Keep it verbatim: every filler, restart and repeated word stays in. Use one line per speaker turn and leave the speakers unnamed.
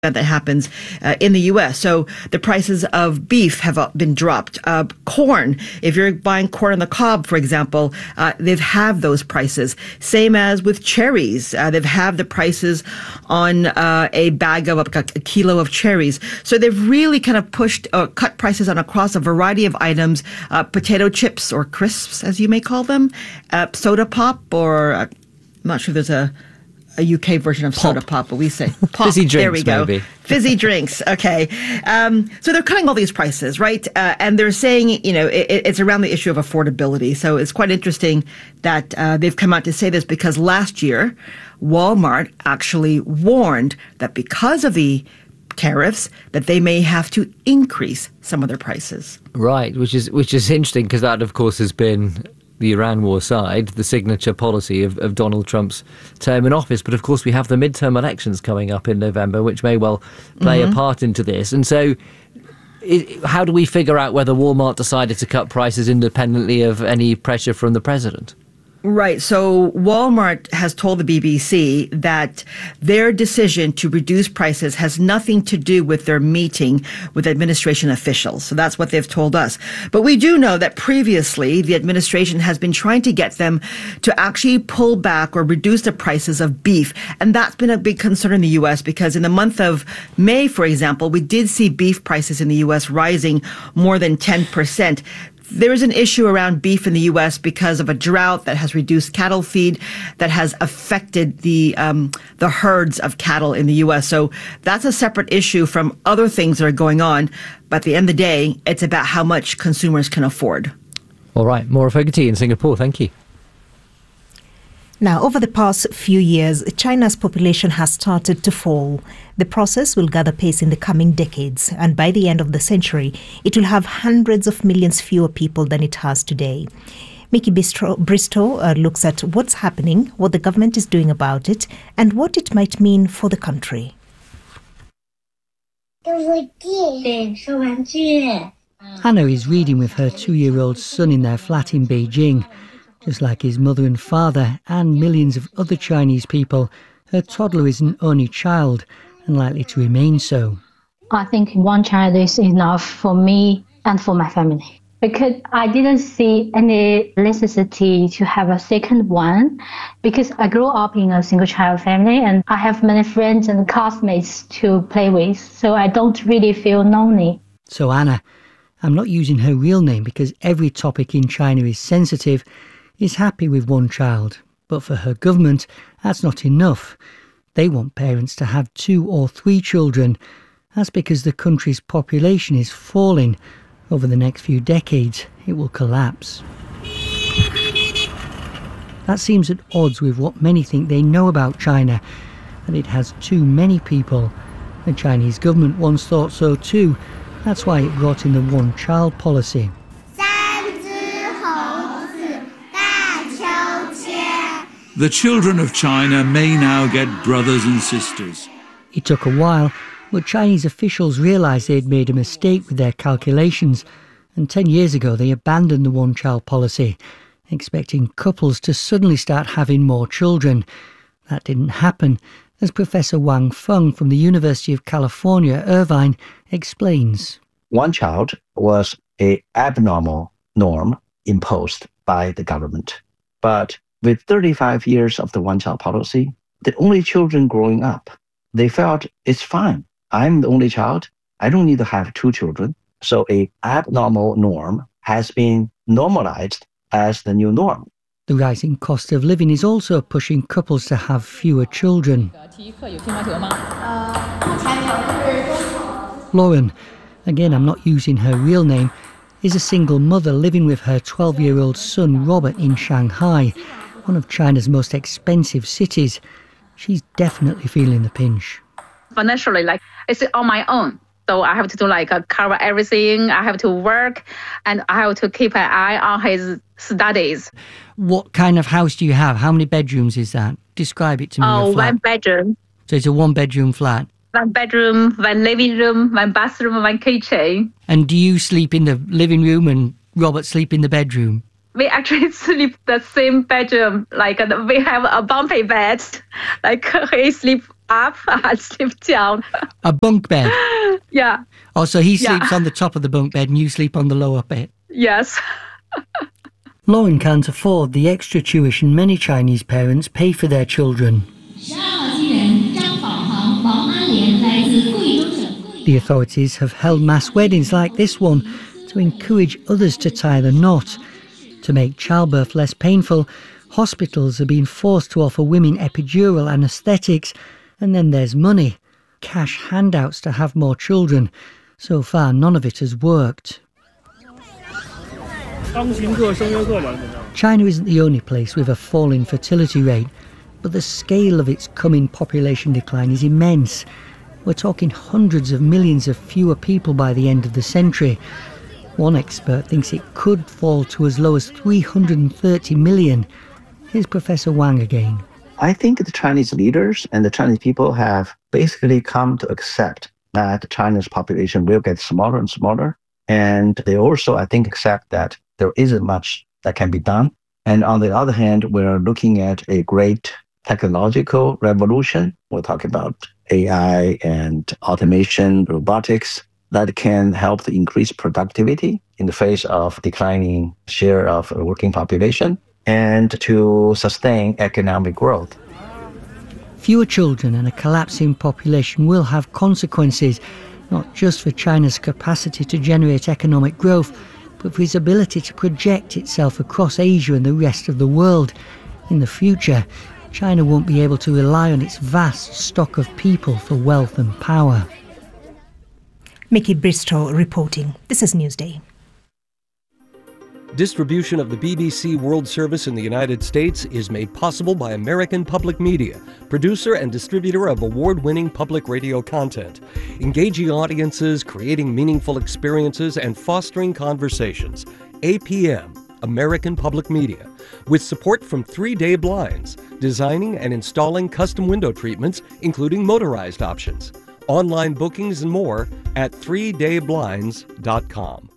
that happens uh, in the U S. So the prices of beef have uh, been dropped. Uh, corn, if you're buying corn on the cob, for example, uh, they've halved those prices. Same as with cherries. Uh, they've halved the prices on uh, a bag of a, a kilo of cherries. So they've really kind of pushed, uh, cut prices on across a variety of items, uh, potato chips or crisps, as you may call them, uh, soda pop, or uh, I'm not sure there's a a U K version of
Pop.
soda pop, but we say pop.
Fizzy drinks,
there we go.
maybe.
Fizzy drinks. Okay. Um, so they're cutting all these prices, right? Uh, and they're saying, you know, it, it's around the issue of affordability. So it's quite interesting that uh, they've come out to say this, because last year, Walmart actually warned that because of the tariffs, that they may have to increase some of their prices.
Right, which is which is interesting, because that, of course, has been the Iran war side, the signature policy of, of Donald Trump's term in office. But of course, we have the midterm elections coming up in November, which may well play mm-hmm. a part into this. And so it, how do we figure out whether Walmart decided to cut prices independently of any pressure from the president?
Right. So Walmart has told the B B C that their decision to reduce prices has nothing to do with their meeting with administration officials. So that's what they've told us. But we do know that previously the administration has been trying to get them to actually pull back or reduce the prices of beef. And that's been a big concern in the U S, because in the month of May, for example, we did see beef prices in the U S rising more than ten percent. There is an issue around beef in the U S because of a drought that has reduced cattle feed, that has affected the um, the herds of cattle in the U S. So that's a separate issue from other things that are going on. But at the end of the day, it's about how much consumers can afford.
All right. Maura Fogarty in Singapore. Thank you.
Now, over the past few years, China's population has started to fall. The process will gather pace in the coming decades, and by the end of the century, it will have hundreds of millions fewer people than it has today. Mickey Bristow, Bristow uh, looks at what's happening, what the government is doing about it, and what it might mean for the country.
Anna is reading with her two-year-old son in their flat in Beijing. Just like his mother and father and millions of other Chinese people, her toddler is an only child and likely to remain so.
I think one child is enough for me and for my family, because I didn't see any necessity to have a second one, because I grew up in a single child family and I have many friends and classmates to play with, so I don't really feel lonely.
So Anna, I'm not using her real name because every topic in China is sensitive, is happy with one child. But for her government, that's not enough. They want parents to have two or three children. That's because the country's population is falling. Over the next few decades, it will collapse. That seems at odds with what many think they know about China, that it has too many people. The Chinese government once thought so too. That's why it brought in the one-child policy.
The children of China may now get brothers and sisters.
It took a while, but Chinese officials realised they'd made a mistake with their calculations, and ten years ago they abandoned the one-child policy, expecting couples to suddenly start having more children. That didn't happen, as Professor Wang Feng from the University of California, Irvine, explains.
One child was an abnormal norm imposed by the government, but with thirty-five years of the one-child policy, the only children growing up, they felt it's fine. I'm the only child. I don't need to have two children. So a abnormal norm has been normalized as the new norm.
The rising cost of living is also pushing couples to have fewer children. Lauren, again I'm not using her real name, is a single mother living with her twelve-year-old son Robert in Shanghai, one of China's most expensive cities. She's definitely feeling the pinch.
Financially, like, it's on my own. So I have to do like uh, cover everything. I have to work and I have to keep an eye on his studies.
What kind of house do you have? How many bedrooms is that? Describe it to me.
Oh, one bedroom.
So it's a one-bedroom flat?
One bedroom, one living room, one bathroom, one kitchen.
And do you sleep in the living room and Robert sleep in the bedroom?
We actually sleep the same bedroom. Like uh, we have a bumpy bed. Like he sleep up, I sleep down.
A bunk bed?
Yeah.
Oh, so he sleeps
Yeah.
on the top of the bunk bed and you sleep on the lower bed?
Yes.
Lauren can't afford the extra tuition many Chinese parents pay for their children. The authorities have held mass weddings like this one to encourage others to tie the knot. To make childbirth less painful, hospitals are being forced to offer women epidural anaesthetics, and then there's money, cash handouts to have more children. So far, none of it has worked. China isn't the only place with a falling fertility rate, but the scale of its coming population decline is immense. We're talking hundreds of millions of fewer people by the end of the century. One expert thinks it could fall to as low as three hundred thirty million. Here's Professor Wang again.
I think the Chinese leaders and the Chinese people have basically come to accept that China's population will get smaller and smaller. And they also, I think, accept that there isn't much that can be done. And on the other hand, we're looking at a great technological revolution. We're talking about A I and automation, robotics, that can help to increase productivity in the face of declining share of working population and to sustain economic growth.
Fewer children and a collapsing population will have consequences, not just for China's capacity to generate economic growth, but for its ability to project itself across Asia and the rest of the world. In the future, China won't be able to rely on its vast stock of people for wealth and power.
Mickey Bristow reporting. This is Newsday.
Distribution of the B B C World Service in the United States is made possible by American Public Media, producer and distributor of award-winning public radio content, engaging audiences, creating meaningful experiences, and fostering conversations. A P M, American Public Media, with support from Three Day Blinds, designing and installing custom window treatments, including motorized options. Online bookings and more at three day blinds dot com.